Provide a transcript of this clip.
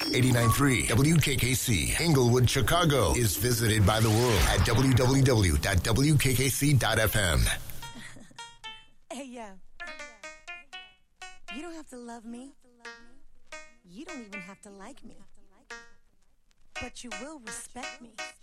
89.3 WKKC, Inglewood, Chicago, is visited by the world at www.wkkc.fm. Hey, yo. You don't have to love me. You don't even have to like me. But you will respect me.